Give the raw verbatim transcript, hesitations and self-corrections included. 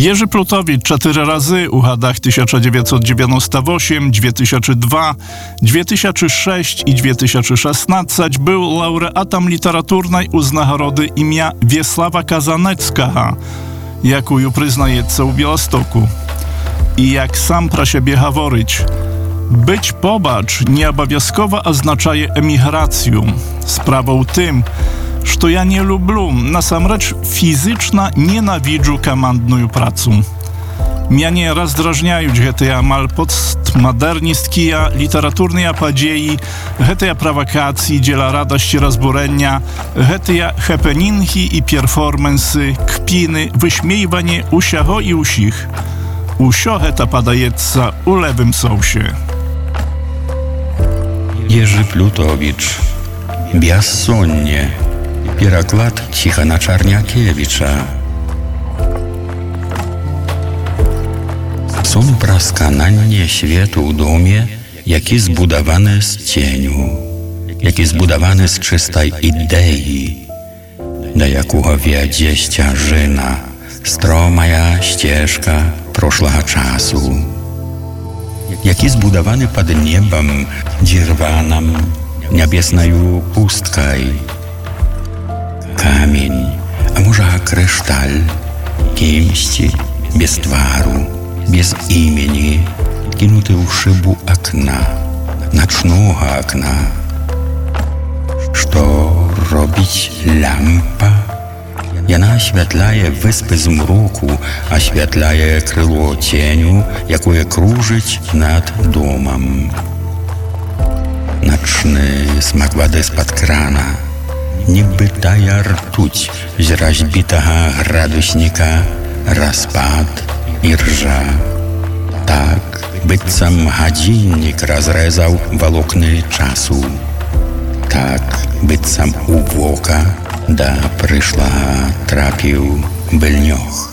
Jerzy Plutowicz cztery razy u hadach tysiąc dziewięćset dziewięćdziesiąty ósmy, dwa tysiące drugi, dwa tysiące szósty i dwa tysiące szesnasty był laureatem literaturnej uznagorody imię Wiesława Kazaneckiego, jaką przyznaje u Białegostoku. I jak sam pro siebie говорить, być pobacz nie obowiązkowo oznaczaje emigrację. Sprawą tym, że ja nie lubię, насамрэч fizycznie nienawidzę komandną pracę. Mnie rozdrażniają te amal postmodernistkie literaturne podzieje, te prowokacje, dziela radości rozburenia, te happeningi i performansy, kpiny, wyśmiewanie usiago i usich. Usio heta padajeca u lewym sosie. Jerzy Plutowicz, Безсонnie, переклад Тихона Чарнякевича. Сон про сканання світу у домі, який збудований з тіню, який збудований з чистої ідеї, до якого веде стяжина, стромая стежка прошлого часу, який збудований під небом дірваном, небесною пусткою. Камень, а може кришталь, кимсті, без твару, без імені, кинути у шибу окна, ночного окна. Що робить лампа? Яна освятляє виспи змроку, освятляє крило теню, якое кружить над домом. Ночний смак води з-під крана, ніби тая ртуть з розбитого градусника, розпад і ржа. Так, быццам годинник розрезав волокни часу. Так, быццам у вока да прышлага трапіў быльнёг.